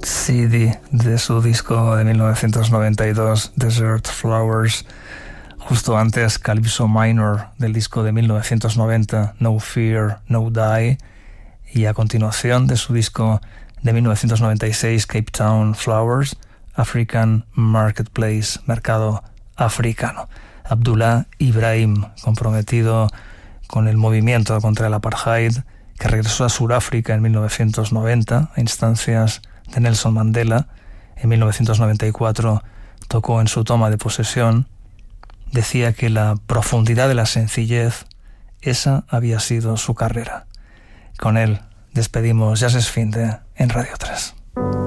CD de su disco de 1992, Desert Flowers. Justo antes, Calypso Minor del disco de 1990, No Fear, No Die. Y a continuación, de su disco de 1996, Cape Town Flowers, African Marketplace, mercado africano. Abdullah Ibrahim, comprometido con el movimiento contra el apartheid, que regresó a Sudáfrica en 1990 a instancias de Nelson Mandela. En 1994 tocó en su toma de posesión. Decía que la profundidad de la sencillez, esa había sido su carrera. Con él despedimos Jazz es Finde en Radio 3.